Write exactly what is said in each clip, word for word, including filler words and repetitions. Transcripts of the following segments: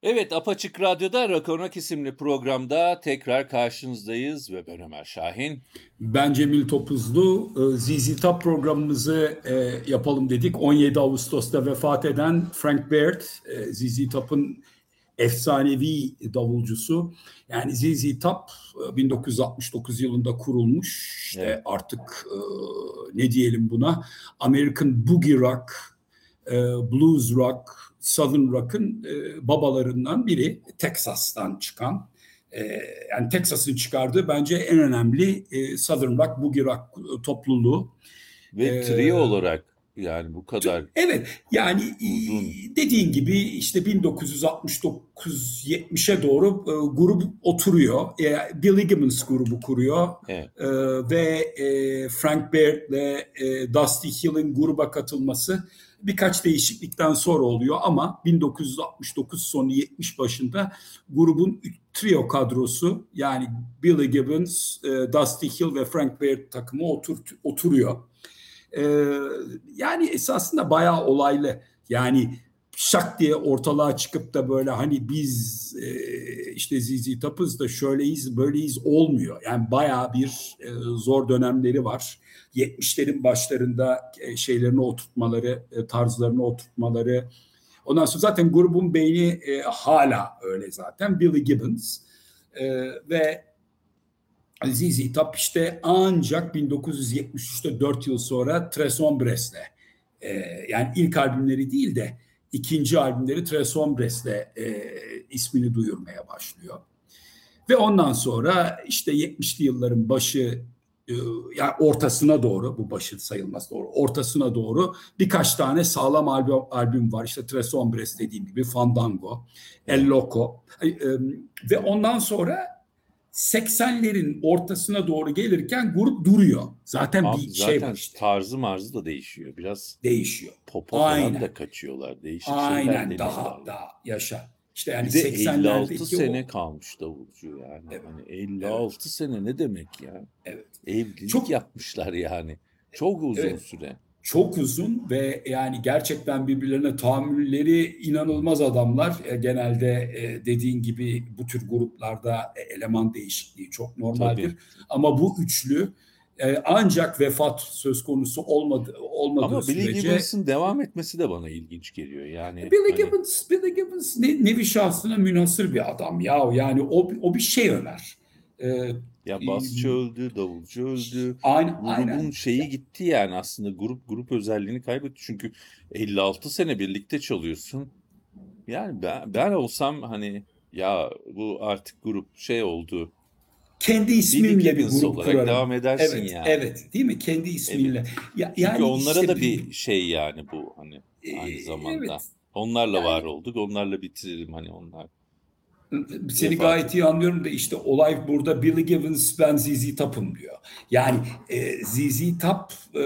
Evet, Apaçık Radyo'da Rock on Rock isimli programda tekrar karşınızdayız ve ben Ömer Şahin. Ben Cemil Topuzlu. Z Z Top programımızı e, yapalım dedik. on yedi Ağustos'ta vefat eden Frank Beard, e, Z Z Top'un efsanevi davulcusu. Yani Z Z Top bin dokuz yüz altmış dokuz yılında kurulmuş. İşte evet. Artık e, ne diyelim buna? American Boogie Rock, e, Blues Rock, Southern Rock'ın e, babalarından biri. Texas'tan çıkan. Yani Texas'ın çıkardığı bence en önemli e, Southern Rock, Boogie Rock topluluğu. Ve ee, trio olarak yani bu kadar. Evet, yani uzun. Dediğin gibi işte bin dokuz yüz altmış dokuz yetmişe doğru e, grup oturuyor. E, Billy Gibbons grubu kuruyor. Evet. E, ve e, Frank Beard'le e, Dusty Hill'in gruba katılması birkaç değişiklikten sonra oluyor ama bin dokuz yüz altmış dokuz sonu yetmiş başında grubun trio kadrosu yani Billy Gibbons, e, Dusty Hill ve Frank Beard takımı otur, oturuyor. E, yani esasında bayağı olaylı. Yani şak diye ortalığa çıkıp da böyle hani biz e, işte Z Z Top'uz da şöyleyiz böyleyiz olmuyor. Yani bayağı bir e, zor dönemleri var. yetmişlerin başlarında e, şeylerini oturtmaları, e, tarzlarını oturtmaları. Ondan sonra zaten grubun beyni e, hala öyle zaten. Billy Gibbons e, ve Z Z Top işte ancak bin dokuz yüz yetmiş üçte dört yıl sonra Tres Hombres'le e, yani ilk albümleri değil de ikinci albümleri Tres Hombres'le e, ismini duyurmaya başlıyor. Ve ondan sonra işte yetmişli yılların başı e, yani ortasına doğru bu başı sayılmaz doğru ortasına doğru birkaç tane sağlam albüm, albüm var. İşte Tres Hombres dediğim gibi Fandango, El Loco e, e, ve ondan sonra seksenlerin ortasına doğru gelirken grup duruyor. Zaten Abi, bir zaten şey var işte. Tarzı marzı da değişiyor. Biraz değişiyor. Popa falan da kaçıyorlar. Değişik Aynen, şeyler deniyorlar. Daha daha yaşa. İşte yani bir de elli altı sene o... kalmış davulcu yani. Evet. Hani elli altı evet. Sene ne demek ya? Evet. Evlilik Çok... yapmışlar yani. Çok uzun evet. süre. Çok uzun ve yani gerçekten birbirlerine tahammülleri inanılmaz adamlar. E, genelde e, dediğin gibi bu tür gruplarda e, eleman değişikliği çok normaldir. Tabii. Ama bu üçlü e, ancak vefat söz konusu olmadı, olmadığı Ama sürece... Ama Billy Gibbons'ın devam etmesi de bana ilginç geliyor. Yani Billy hani... Gibbons, Billy Gibbons ne, nevi şahsına münhasır bir adam ya. Yani o, o bir şey Ömer. Ee, ya basçı öldü, davulcu öldü. Aynen, Grubun aynen. şeyi gitti yani aslında grup grup özelliğini kaybetti. Çünkü elli altı sene birlikte çalıyorsun. Yani ben, ben olsam hani ya bu artık grup şey oldu. Kendi isminle bir grup olarak kurarım. devam edersin evet, yani. Evet, değil mi? Kendi isminle. Evet. Ya, Çünkü yani onlara işte da bir şey yani bu hani aynı zamanda. Evet. Onlarla yani... var olduk. Onlarla bitirelim hani onlar. Seni gayet iyi anlıyorum da işte olay burada Billy Gibbons ben Z Z Top'um diyor. Yani e, Z Z Top e,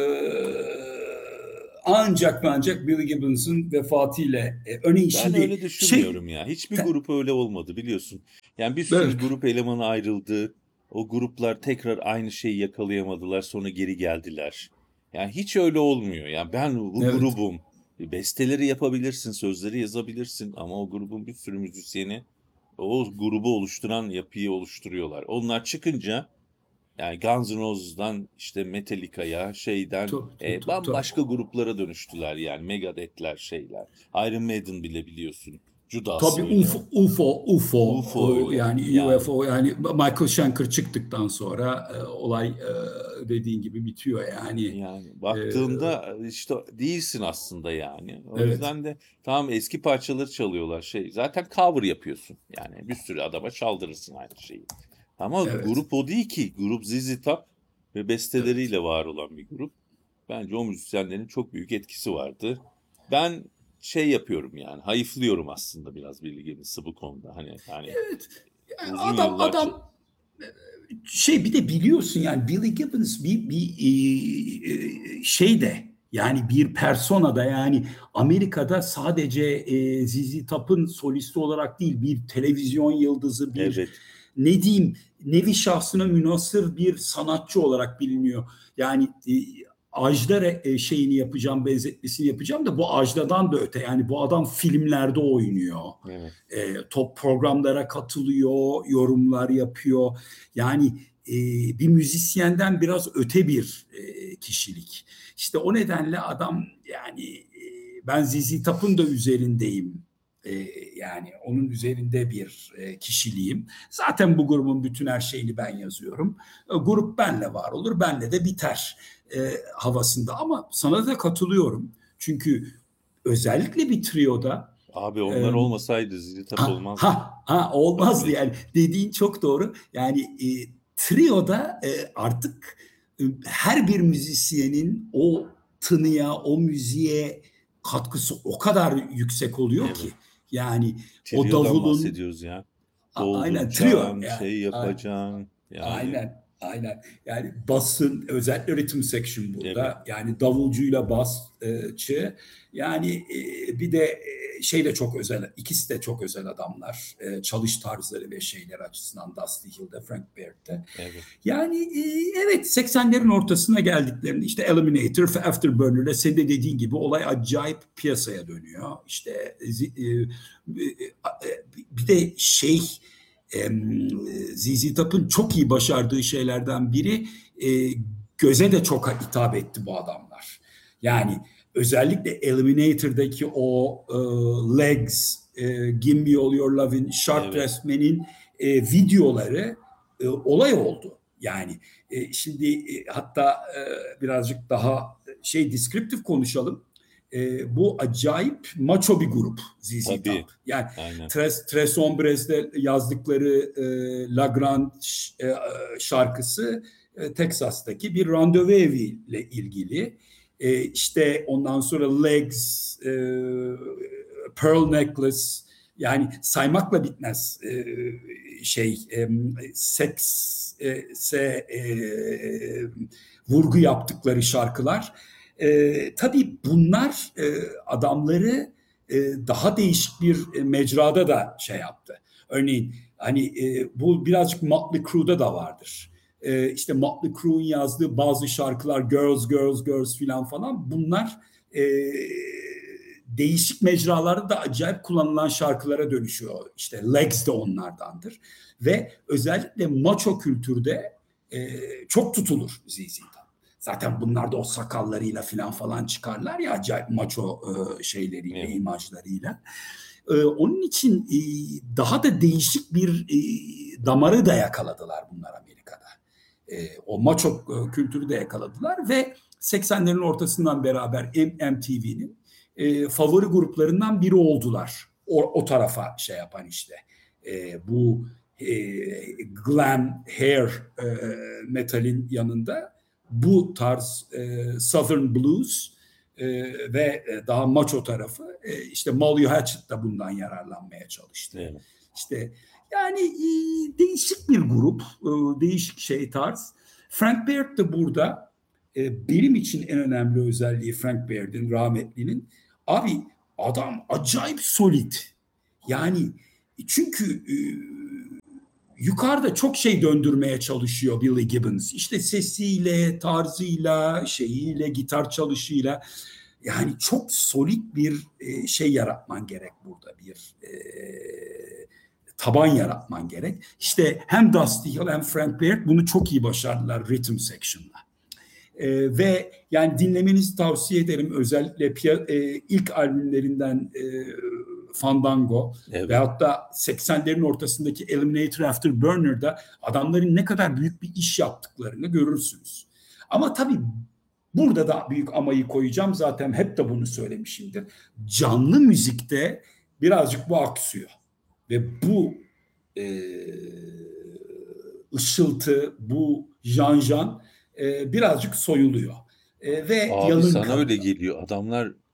ancak ve ancak Billy Gibbons'ın vefatıyla e, örneğin ben şimdi öyle düşünmüyorum şey, ya. Hiçbir te, grup öyle olmadı biliyorsun. Yani bir sürü evet. grup elemanı ayrıldı. O gruplar tekrar aynı şeyi yakalayamadılar. Sonra geri geldiler. Yani hiç öyle olmuyor. Yani ben bu evet. grubum. Besteleri yapabilirsin, sözleri yazabilirsin ama o grubun bir sürü müzisyeni o grubu oluşturan yapıyı oluşturuyorlar. Onlar çıkınca yani Guns N' Roses'dan işte Metallica'ya şeyden tabii, tabii, e, bambaşka tabii. gruplara dönüştüler yani Megadeth'ler şeyler. Iron Maiden bile biliyorsun. Judas tabii öyle. U F O, U F O, U F O, U F O öyle. yani, yani U F O yani Michael Schenker çıktıktan sonra e, olay e, dediğin gibi bitiyor yani. Yani baktığında e, işte değilsin aslında yani. O evet. yüzden de tamam eski parçaları çalıyorlar şey. Zaten cover yapıyorsun. Yani bir sürü adama çaldırırsın aynı şeyi. Ama evet. grup o değil ki. Grup Z Z Top ve besteleriyle evet. var olan bir grup. Bence o müzisyenlerin çok büyük etkisi vardı. Ben şey yapıyorum yani hayıflıyorum aslında biraz Billy Gibbons'ı bu konuda. Hani yani evet. Yani adam yıllarca... adam şey bir de biliyorsun yani Billy Gibbons bir bir e, şey de yani bir persona da yani Amerika'da sadece e, Z Z Top'un solisti olarak değil bir televizyon yıldızı bir evet. ne diyeyim nevi şahsına münhasır bir sanatçı olarak biliniyor. Yani e, Ajda e, şeyini yapacağım, benzetmesini yapacağım da bu Ajda'dan da öte. Yani bu adam filmlerde oynuyor. Evet. E, top programlara katılıyor, yorumlar yapıyor. Yani e, bir müzisyenden biraz öte bir e, kişilik. İşte o nedenle adam yani e, ben Z Z Top'un da üzerindeyim. E, yani onun üzerinde bir e, kişiliğim. Zaten bu grubun bütün her şeyini ben yazıyorum. E, grup benle var olur, benle de biter e, havasında. Ama sana da katılıyorum. Çünkü özellikle bir trioda Abi e, onlar olmasaydı Z Z Top ha, olmazdı. ha, ha olmazdı yani. Dediğin çok doğru. Yani e, trioda e, artık e, her bir müzisyenin o tınıya, o müziğe katkısı o kadar yüksek oluyor Evet. ki. Yani o Trio'dan davulun bahsediyoruz ya. a- aynen trio Dolduracaksın, yani. şey A- yapacaksın. Yani Aynen, aynen. Yani basın, özellikle ritim section evet. burada. Yani davulcuyla basçı. Yani e, bir de e, şey de çok özel, ikisi de çok özel adamlar. E, çalış tarzları ve şeyler açısından Dusty Hill'de, Frank Beard'de. Evet. Yani e, evet seksenlerin ortasına geldiklerinde işte Eliminator, Afterburner'le senin de dediğin gibi olay acayip piyasaya dönüyor. İşte e, e, e, bir de şey Z Z Top'un çok iyi başardığı şeylerden biri e, göze de çok hitap etti bu adamlar. Yani özellikle Eliminator'daki o e, Legs, e, Give Me All Your Love'in, Sharp Evet. Dressman'in e, videoları e, olay oldu. Yani e, şimdi e, hatta e, birazcık daha şey deskriptif konuşalım. E, bu acayip macho bir grup Z Z Tabii. Top. Yani Aynen. Tres, Tres Hombres'de yazdıkları e, La Grande e, şarkısı e, Texas'taki bir randevu eviyle ilgili. E, işte ondan sonra Legs, e, Pearl Necklace, yani saymakla bitmez e, şey e, seks e, se, e, vurgu yaptıkları şarkılar. E, tabii bunlar e, adamları e, daha değişik bir e, mecrada da şey yaptı. Örneğin hani e, bu birazcık Motley Crue'da da vardır. E, işte Motley Crue'un yazdığı bazı şarkılar Girls, Girls, Girls filan falan bunlar e, değişik mecralarda da acayip kullanılan şarkılara dönüşüyor. İşte Legs de onlardandır. Ve özellikle macho kültürde e, çok tutulur Z Z Top. Zaten bunlar da o sakallarıyla falan falan çıkarlar ya acayip macho e, şeyleriyle, Evet. imajlarıyla. E, onun için e, daha da değişik bir e, damarı da yakaladılar bunlar Amerika'da. E, o macho e, kültürü de yakaladılar ve seksenlerin ortasından beraber M T V'nin e, favori gruplarından biri oldular. O, o tarafa şey yapan işte. E, bu e, glam, hair e, metalin yanında bu tarz e, Southern Blues e, ve daha macho tarafı e, işte Molly Hatchet da bundan yararlanmaya çalıştı. Evet. İşte yani e, değişik bir grup, e, değişik şey tarz. Frank Beard de burada e, benim için en önemli özelliği Frank Beard'in, rahmetlinin abi adam acayip solid. Yani çünkü e, yukarıda çok şey döndürmeye çalışıyor Billy Gibbons. İşte sesiyle, tarzıyla, şeyiyle, gitar çalışıyla. Yani çok solid bir e, şey yaratman gerek burada. Bir e, taban yaratman gerek. İşte hem Dusty Hill hem Frank Beard bunu çok iyi başardılar Rhythm Section'la. E, ve yani dinlemenizi tavsiye ederim. Özellikle e, ilk albümlerinden e, Fandango Evet. veyahut da seksenlerin ortasındaki Eliminator Afterburner'da adamların ne kadar büyük bir iş yaptıklarını görürsünüz. Ama tabii burada da büyük amayı koyacağım. Zaten hep de bunu söylemişimdir. Canlı müzikte birazcık bu aksıyor. Ve bu e, ışıltı, bu janjan e, birazcık soyuluyor. E, ve Abi yalın sana öyle kalıyor. geliyor. Adamlar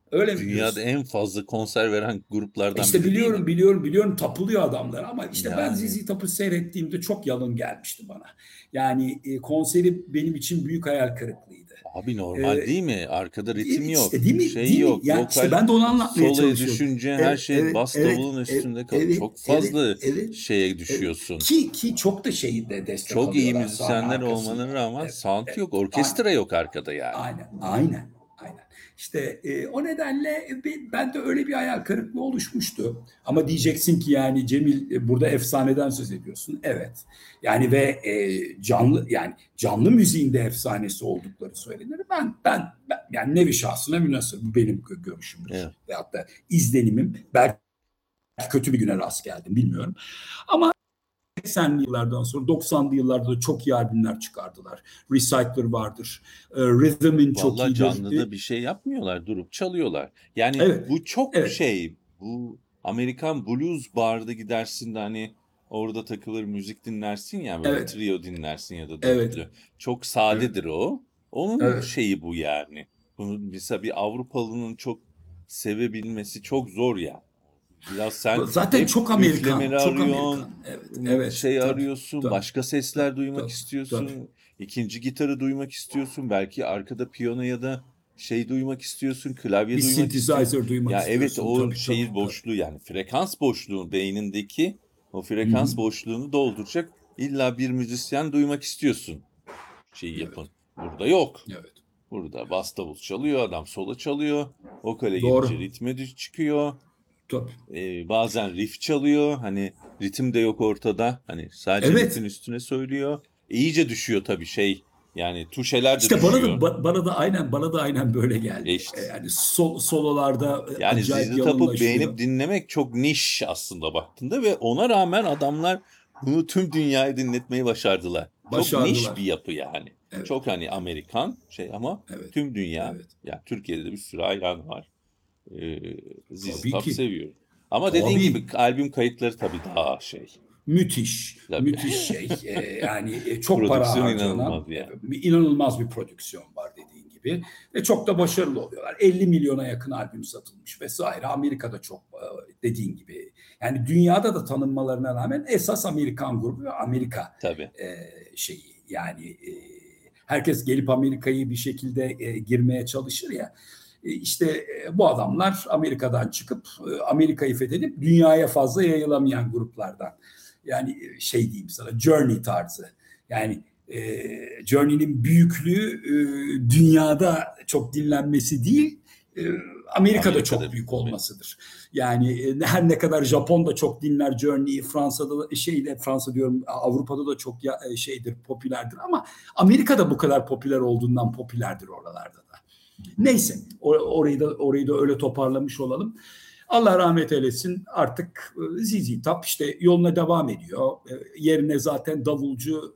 Öyle mi Dünyada diyorsun? en fazla konser veren gruplardan İşte biri değil biliyorum mi? biliyorum biliyorum tapılıyor adamlar ama işte ben Yani. Z Z Top'u seyrettiğimde çok yalın gelmişti bana. Yani e, konseri benim için büyük hayal kırıklığıydı. Abi normal E, değil mi? Arkada ritim yok. işte değil mi? Şey Değil mi? yok. Yani işte Vokal ben de onu anlatmaya soloya çalışıyorum. düşünce her Evet, şey evet, bas evet, davulun evet, üstünde kalıyor. evet, Çok evet, fazla evet, şeye evet. düşüyorsun. Ki ki çok da şeyi de destek Çok iyi alıyorlar sahne müzisyenler olmalarına arkasında. rağmen Evet, sound evet. yok. Aynen. Orkestra yok arkada yani. Aynen, aynen, aynen. İşte e, o nedenle e, ben de öyle bir hayal kırıklığı oluşmuştu. Ama diyeceksin ki yani Cemil e, burada efsaneden söz ediyorsun. Evet. Yani ve e, canlı yani canlı müziğin de efsanesi oldukları söylenir. Ben ben, ben yani nevi şahsına münhasır bu benim görüşümdür. Evet. Veyahut da izlenimim. Belki kötü bir güne rast geldim bilmiyorum. Ama seksenli yıllardan sonra doksanlı yıllarda da çok iyi albümler çıkardılar. Recycler vardır. E, Rhythm'in çok Vallahi iyidir. canlıda bir şey yapmıyorlar, durup çalıyorlar. Yani Evet, bu çok evet, şey, bu Amerikan blues barda gidersin de hani orada takılır müzik dinlersin ya, böyle evet, trio dinlersin ya da evet, dörtlü. Çok evet, sadedir o. Onun evet. şeyi bu yani. Bunu mesela bir Avrupalının çok sevebilmesi çok zor ya. Biraz sen Zaten hep çok Amerikan, üflemeleri çok arıyorsun, Amerikan. Evet, ım, evet, şey tabii, arıyorsun, tabii, başka tabii, sesler duymak tabii, tabii. istiyorsun, ikinci gitarı duymak istiyorsun, belki arkada piyano ya da şey duymak istiyorsun, Bir klavye duymak istiyorsun. synthesizer duymak Ya evet, istiyorsun, o tabii, tabii, şeyin tabii. boşluğu, yani frekans boşluğu beynindeki o Hı hı. frekans boşluğunu dolduracak illa bir müzisyen duymak istiyorsun, şeyi Evet, yapın. Burada yok. evet. Burada bas davul çalıyor, adam solo çalıyor, vokale gelince Doğru, ritme düş- çıkıyor. tabii. Ee, bazen riff çalıyor. Hani ritim de yok ortada. Hani sadece riffin Evet. üstüne söylüyor. İyice düşüyor tabii şey. Yani tuşeler de İşte bana da düşüyor. ba- bana da aynen bana da aynen böyle E geldi. işte. E, Yani sol, sololarda e, Yani acayip Z Z Top'u yalınlaşıyor. beğenip dinlemek çok niş aslında baktığında ve ona rağmen adamlar bunu tüm dünyaya dinletmeyi başardılar. Çok niş bir Başardılar. yapı yani. Evet, Çok hani Amerikan şey ama evet, tüm dünya, evet. ya Türkiye'de de bir sürü hayran var. Ee, Z Z Tabii Top ki. seviyor. Ama dediğin gibi Tabii. albüm kayıtları tabii daha şey. Müthiş, Tabii. müthiş şey. Ee, yani e, çok para Prodüksiyon harcanan, inanılmaz yani. e, inanılmaz bir prodüksiyon var dediğin gibi. Ve çok da başarılı oluyorlar. elli milyona yakın albüm satılmış vesaire. Amerika'da çok e, dediğin gibi. Yani dünyada da tanınmalarına rağmen esas Amerikan grubu ve Amerika Tabii. e, şeyi. Yani e, herkes gelip Amerika'yı bir şekilde e, girmeye çalışır ya. E, İşte e, bu adamlar Amerika'dan çıkıp e, Amerika'yı fethedip dünyaya fazla yayılamayan gruplardan. Yani e, şey diyeyim sana, Journey tarzı. Yani e, Journey'nin büyüklüğü e, dünyada çok dinlenmesi değil, e, Amerika'da Amerika'da çok büyük tabii. olmasıdır. Yani e, her ne kadar Japon da çok dinler Journey'i, Fransa'da da şeyle Fransa diyorum, Avrupa'da da çok ya, şeydir, popülerdir ama Amerika'da bu kadar popüler olduğundan popülerdir oralarda da. Neyse, orayı da orayı da öyle toparlamış olalım. Allah rahmet eylesin, artık Z Z Top işte yoluna devam ediyor. Yerine zaten davulcu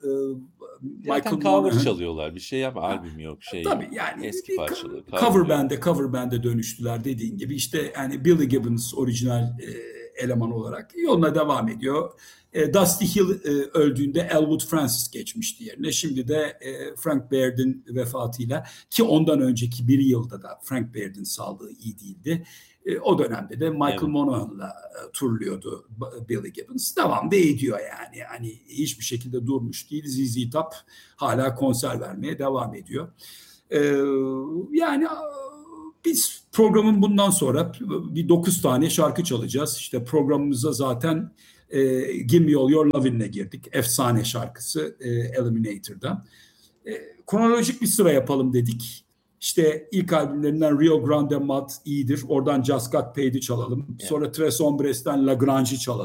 Zaten Michael cover Monaghan. çalıyorlar. Bir şey yap, Ha, albüm yok, şey tabii yok. yani Eski bir parçaları cover coverlıyor. band'e cover band'e dönüştüler dediğin gibi. İşte yani Billy Gibbons orijinal e, eleman olarak yoluna devam ediyor. E, Dusty Hill e, öldüğünde Elwood Francis geçmişti yerine. Şimdi de e, Frank Baird'in vefatıyla, ki ondan önceki bir yılda da Frank Baird'in sağlığı iyi değildi. E, o dönemde de Michael Evet. Monaghan'la e, turluyordu Billy Gibbons. Devam da ediyor yani. Hani hiçbir şekilde durmuş değil. Z Z Top hala konser vermeye devam ediyor. E, yani biz programın bundan sonra bir dokuz tane şarkı çalacağız. İşte programımıza zaten e, Give Me All Your Lovin'le girdik. Efsane şarkısı e, Eliminator'dan. E, kronolojik bir sıra yapalım dedik. İşte ilk albümlerinden Rio Grande Mud iyidir. Oradan Just Got Paid'i çalalım. Evet. Sonra Tres Hombres'ten La Grange'i çalalım.